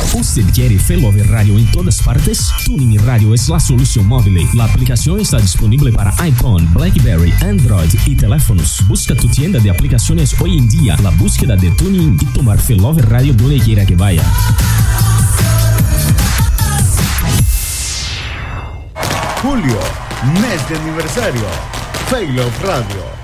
¿Usted quiere Failover Radio en todas partes? Tuning Radio es la solución móvil. La aplicación está disponible para iPhone, BlackBerry, Android y teléfonos. Busca tu tienda de aplicaciones hoy en día, la búsqueda de Tuning y tomar Failover Radio donde quiera que vaya. Julio, mes de aniversario. Failover Radio.